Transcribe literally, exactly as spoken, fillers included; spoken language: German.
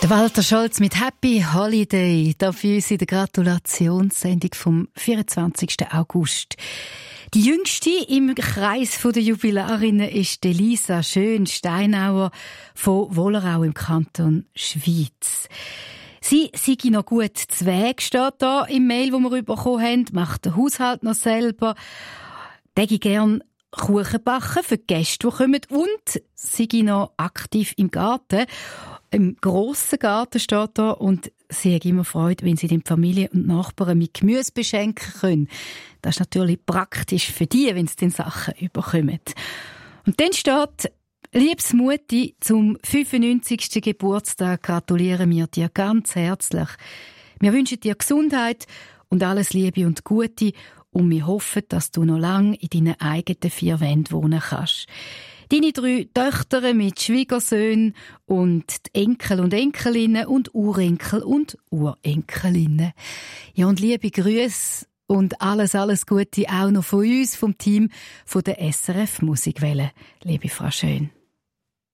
Der Walter Scholz mit Happy Holiday, da für uns in der Gratulationssendung vom vierundzwanzigsten August. Die jüngste im Kreis der Jubilarinnen ist Elisa Schön-Steinauer von Wollerau im Kanton Schwyz. Sie sei noch gut zu Weg, steht da im Mail, das wir bekommen haben, macht den Haushalt noch selber, denke gern Kuchen backen für die Gäste, die kommen, und sei noch aktiv im Garten. Im grossen Garten steht da, und sie hat immer Freude, wenn sie die Familie und Nachbarn mit Gemüse beschenken können. Das ist natürlich praktisch für die, wenn sie den Sachen überkommen. Und dann steht: Liebes Mutti, zum fünfundneunzigsten Geburtstag gratulieren wir dir ganz herzlich. Wir wünschen dir Gesundheit und alles Liebe und Gute, und wir hoffen, dass du noch lange in deinen eigenen vier Wänden wohnen kannst. Deine drei Töchter mit Schwiegersöhnen und die Enkel und Enkelinnen und Urenkel und Urenkelinnen. Ja, und liebe Grüße und alles, alles Gute auch noch von uns, vom Team von der S R F Musikwelle. Liebe Frau Schön.